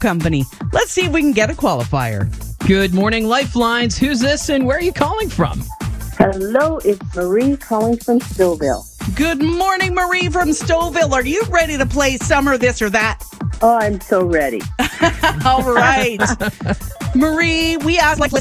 company. Let's see if we can get a qualifier. Good morning, Lifelines. Who's this and where are you calling from? Hello, it's Marie calling from Stouffville. Good morning, Marie from Stouffville. Are you ready to play Summer This or That? Oh, I'm so ready. All right. Marie, we asked